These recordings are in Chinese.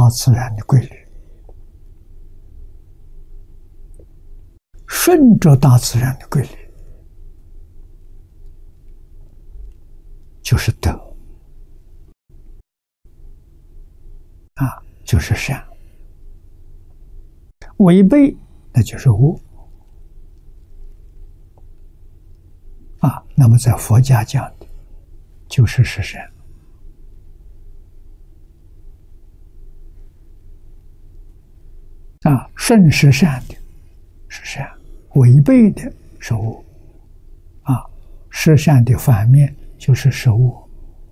自然的规律，顺着大自然的规律，就是德啊，就是善；违背那就是恶啊。那么在佛家讲的，就是是善啊，顺是善的是善，违背的是恶啊。是善的反面就是是恶，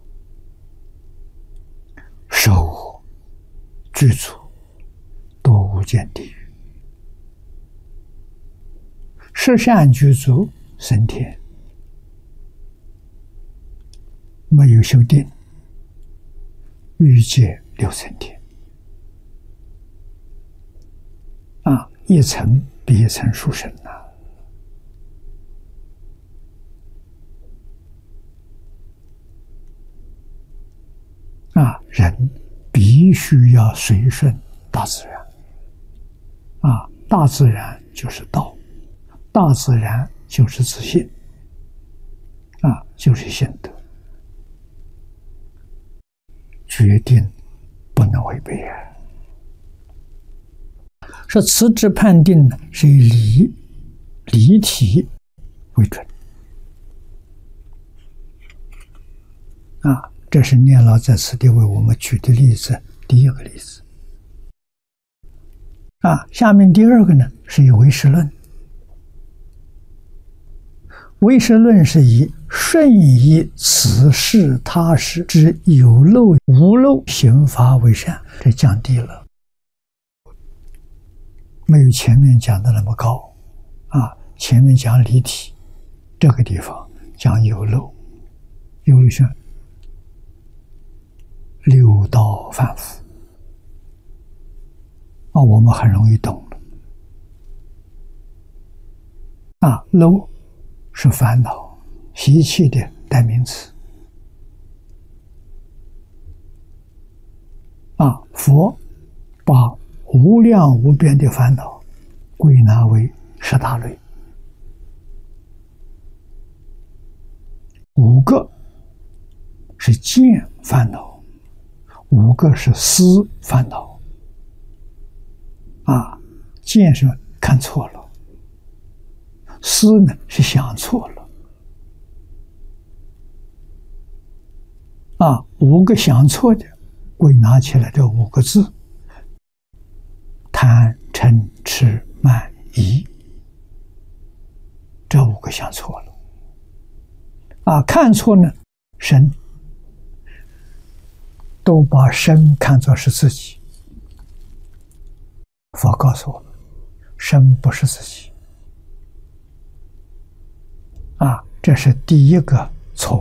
是恶具足多无间地狱，是善具足升天。没有修定，欲界六层天啊，一层比一层殊胜啊！人必须要随顺大自然啊，大自然就是道，大自然就是自信啊，就是性德。决定不能违背啊！说此之判定呢，是以离体为准啊。这是念老在此地为我们举的例子，第一个例子啊。下面第二个呢，是以唯识论。唯识论是以顺依此事他事之有漏无漏行法为善，这降低了，没有前面讲的那么高啊。前面讲离体，这个地方讲有漏，有漏是六道反复啊，我们很容易懂了啊。漏是烦恼习气的代名词啊。佛把无量无边的烦恼归纳为十大类，五个是见烦恼，五个是思烦恼啊。见是看错了，思呢是想错了啊。五个想错的归纳起来这五个字：贪嗔痴慢疑，这五个想错了啊。看错呢，身都把身看作是自己。佛告诉我们，身不是自己啊，这是第一个错误。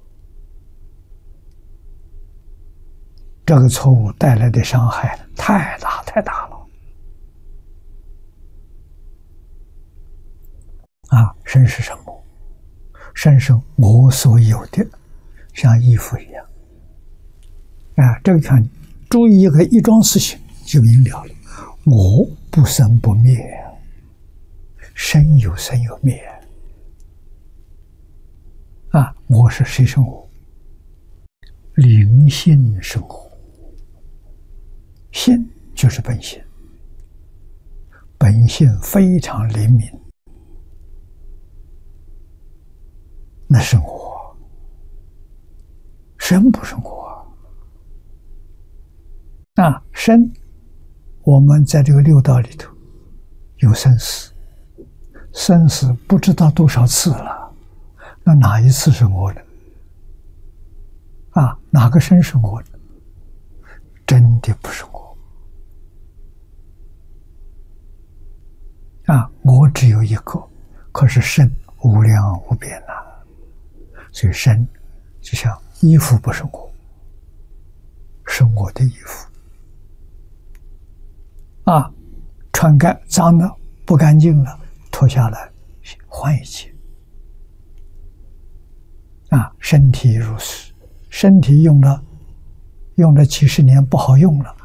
这个错误带来的伤害太大太大了啊！身是什么？身是我所有的，像衣服一样啊。这个看注意一个一桩事情就明了了，我不生不灭，身有生有灭啊。我是谁生我？灵性生活。性就是本性，本性非常灵敏，那是我，身不是我啊。身，我们在这个六道里头有生死，生死不知道多少次了，那哪一次是我的啊？哪个身是我的？真的不是我啊！我只有一个，可是身无量无边呐，所以身就像衣服不是我，是我的衣服啊，穿干脏了不干净了，脱下来换一件啊。身体如是，身体用了几十年不好用了，